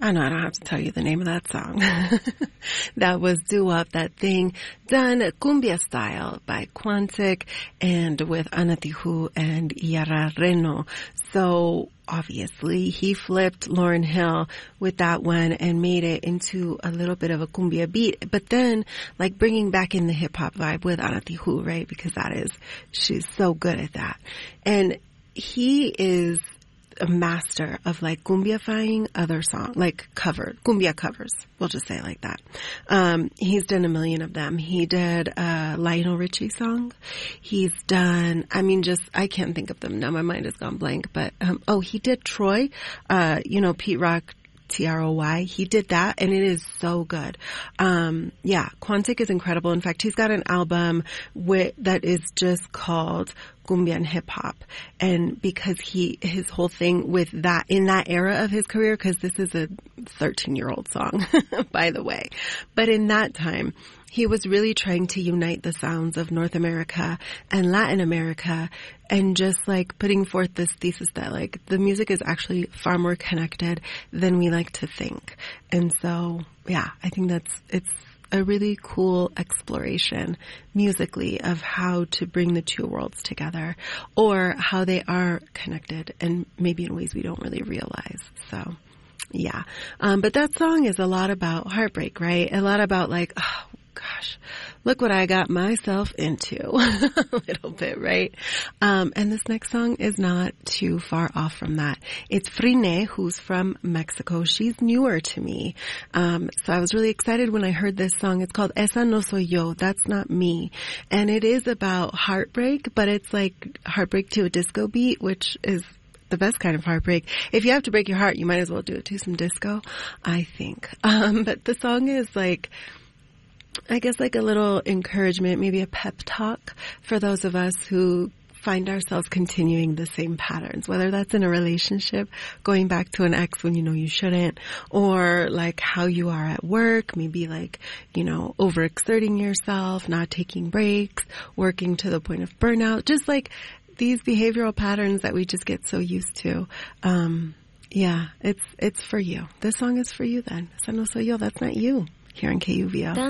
I know I don't have to tell you the name of that song. That was Do Up That Thing, done cumbia style by Quantic and with Ana Tijoux and Yara Reno. So obviously he flipped Lauryn Hill with that one and made it into a little bit of a cumbia beat, but then like bringing back in the hip hop vibe with Ana Tijoux, right? Because she's so good at that. And he is a master of like cumbia-fying other songs, like cumbia covers. We'll just say it like that. He's done a million of them. He did a Lionel Richie song. He's done, I can't think of them now. My mind has gone blank, but, he did Troy, Pete Rock, Troy. He did that and it is so good. Quantic is incredible. In fact, he's got an album that is just called Cumbia and Hip Hop. And because his whole thing with that, in that era of his career, because this is a 13-year-old song, by the way. But in that time, he was really trying to unite the sounds of North America and Latin America and just like putting forth this thesis that like the music is actually far more connected than we like to think. And so, I think it's a really cool exploration musically of how to bring the two worlds together or how they are connected and maybe in ways we don't really realize. So, but that song is a lot about heartbreak, right? A lot about like, oh gosh, look what I got myself into a little bit, right? And this next song is not too far off from that. It's Frine, who's from Mexico. She's newer to me. So I was really excited when I heard this song. It's called Esa No Soy Yo. That's not me. And it is about heartbreak, but it's like heartbreak to a disco beat, which is the best kind of heartbreak. If you have to break your heart, you might as well do it to some disco, I think. But the song is like, I guess like a little encouragement, maybe a pep talk for those of us who find ourselves continuing the same patterns, whether that's in a relationship, going back to an ex when you know you shouldn't, or like how you are at work, maybe like, overexerting yourself, not taking breaks, working to the point of burnout, just like these behavioral patterns that we just get so used to. It's for you. This song is for you then. Esa no soy yo. That's not you. Here on KUVO.